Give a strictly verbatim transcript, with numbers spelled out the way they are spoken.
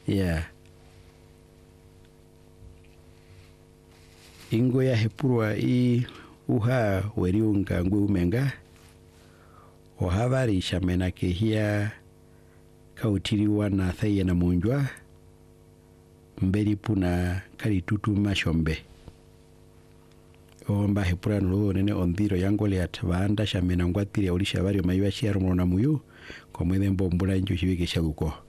Yeah. Ingo ya hepurwa i uha weriunga ngwe umenga o havari shamena ke hia kautiriwa na thaye na munjwa mberi puna kari tutu mashombe o mba hepura no nene ondiro yangole atbanda shamena ngwatiri olisha bari maywa shia rumo na muyu komwede mbombula njo shibike shaguko